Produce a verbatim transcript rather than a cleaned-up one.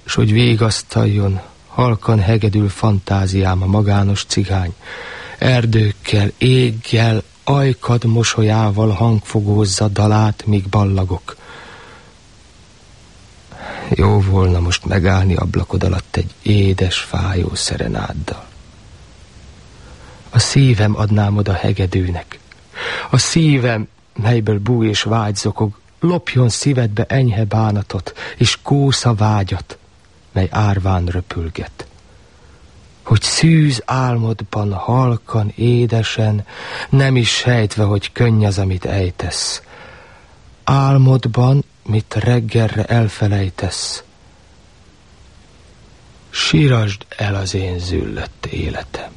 s hogy végasztaljon, halkan hegedül fantáziám a magános cigány, erdőkkel, éggel, ajkad mosolyával hangfogózza dalát, míg ballagok. Jó volna most megállni ablakod alatt egy édes, fájó szerenáddal. A szívem adnám oda hegedűnek. A szívem, melyből búj és vágy zokog, lopjon szívedbe enyhe bánatot, és kósza vágyat, mely árván röpülget. Hogy szűz álmodban halkan, édesen, nem is sejtve, hogy könny az, amit ejtesz. Álmodban, mit reggelre elfelejtesz, sírasd el az én züllött életem.